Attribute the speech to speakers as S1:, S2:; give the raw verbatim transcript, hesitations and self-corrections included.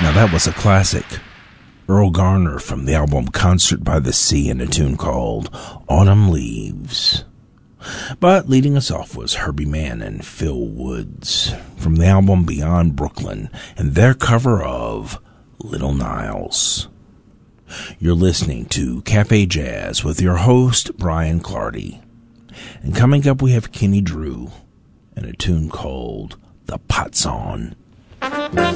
S1: Now that was a classic. Earl Garner from the album Concert by the Sea in a tune called Autumn Leaves. But leading us off was Herbie Mann and Phil Woods from the album Beyond Brooklyn and their cover of Little Niles. You're listening to Cafe Jazz with your host, Brian Clardy. And coming up, we have Kenny Drew and a tune called The Pot Song.